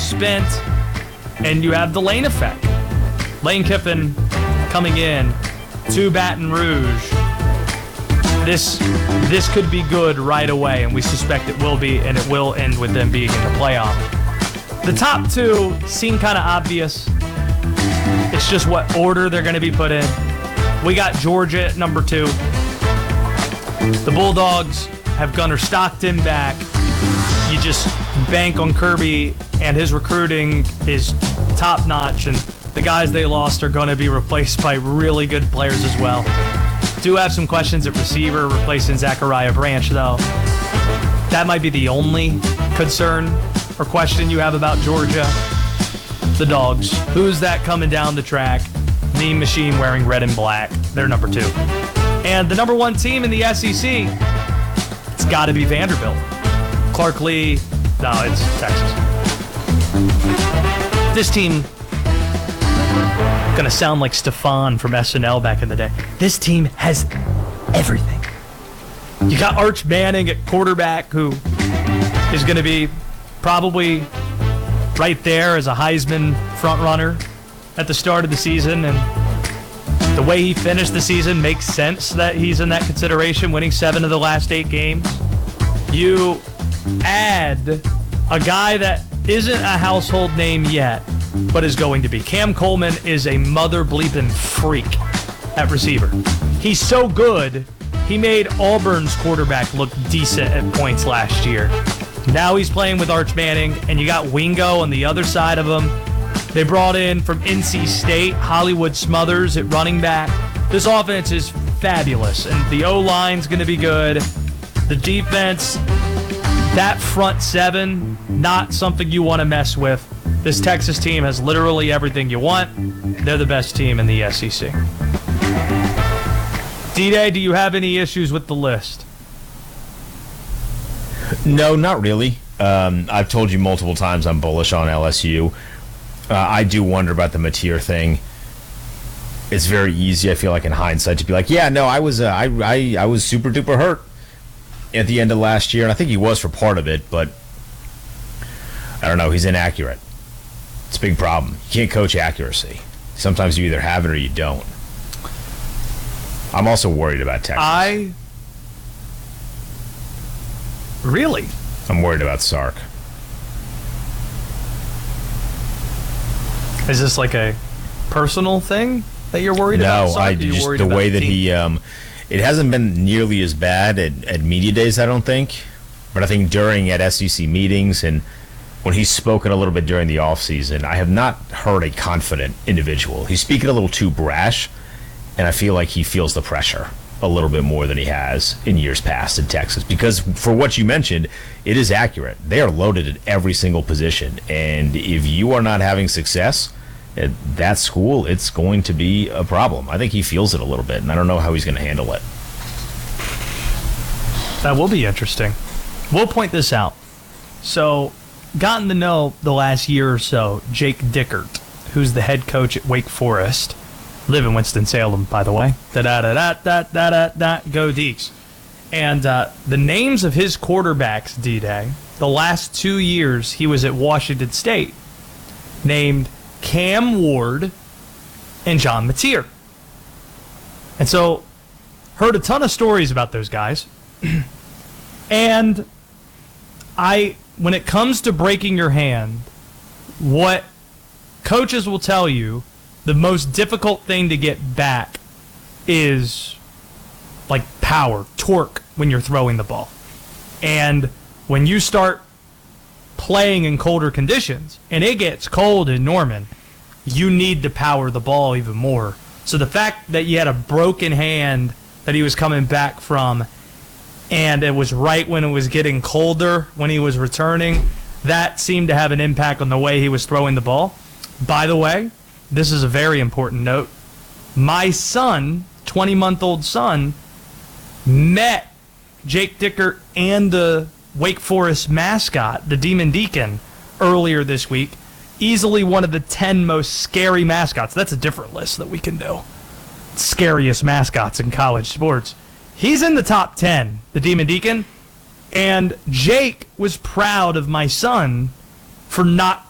spent, and you have the Lane effect. Lane Kiffin coming in to Baton Rouge. This could be good right away, and we suspect it will be, and it will end with them being in the playoff. The top two seem kind of obvious. It's just what order they're going to be put in. We got Georgia at number 2. The Bulldogs have Gunnar Stockton back. You just bank on Kirby, and his recruiting is top-notch, and the guys they lost are going to be replaced by really good players as well. Do have some questions at receiver, replacing Zachariah Branch, though. That might be the only concern or question you have about Georgia. The Dogs. Who's that coming down the track? Mean Machine wearing red and black. They're number 2. And the number 1 team in the SEC, it's got to be Vanderbilt. Clark Lee, no, it's Texas. This team, gonna sound like Stefan from SNL back in the day. This team has everything. You got Arch Manning at quarterback, who is gonna be probably right there as a Heisman frontrunner at the start of the season, and the way he finished the season makes sense that he's in that consideration, winning 7 of the last 8 games. You add a guy that isn't a household name yet, but is going to be. Cam Coleman is a mother bleeping freak at receiver. He's so good, he made Auburn's quarterback look decent at points last year. Now he's playing with Arch Manning, and you got Wingo on the other side of him. They brought in from NC State, Hollywood Smothers at running back. This offense is fabulous, and the O-line's going to be good. The defense, that front 7, not something you want to mess with. This Texas team has literally everything you want. They're the best team in the SEC. D-Day, do you have any issues with the list? No, not really. I've told you multiple times I'm bullish on LSU. I do wonder about the Mateer thing. It's very easy, I feel like, in hindsight, to be like, yeah, no, I was super duper hurt at the end of last year, and I think he was for part of it, but I don't know, he's inaccurate. It's a big problem. You can't coach accuracy. Sometimes you either have it or you don't. I'm also worried about Texas. Really? I'm worried about Sark. Is this like a personal thing that you're worried about? No, the way that he, it hasn't been nearly as bad at media days, I don't think. But I think during at SEC meetings and when he's spoken a little bit during the offseason, I have not heard a confident individual. He's speaking a little too brash, and I feel like he feels the pressure a little bit more than he has in years past in Texas. Because for what you mentioned, it is accurate. They are loaded at every single position. And if you are not having success at that school, it's going to be a problem. I think he feels it a little bit, and I don't know how he's going to handle it. That will be interesting. We'll point this out. So, gotten to know the last year or so Jake Dickert, who's the head coach at Wake Forest. Live in Winston-Salem, by the way. Da-da-da-da-da-da-da-da. Go Deeks. And the names of his quarterbacks, D-Day, the last 2 years he was at Washington State, named Cam Ward and John Mateer. And so, heard a ton of stories about those guys. And when it comes to breaking your hand, what coaches will tell you, the most difficult thing to get back is like power, torque when you're throwing the ball. And when you start playing in colder conditions, and it gets cold in Norman, you need to power the ball even more. So the fact that you had a broken hand that he was coming back from, and it was right when it was getting colder when he was returning, that seemed to have an impact on the way he was throwing the ball. By the way, this is a very important note. My son, 20-month-old son, met Jake Dickert and the Wake Forest mascot, the Demon Deacon, earlier this week. Easily one of the 10 most scary mascots. That's a different list that we can do. Scariest mascots in college sports. He's in the top 10, the Demon Deacon. And Jake was proud of my son for not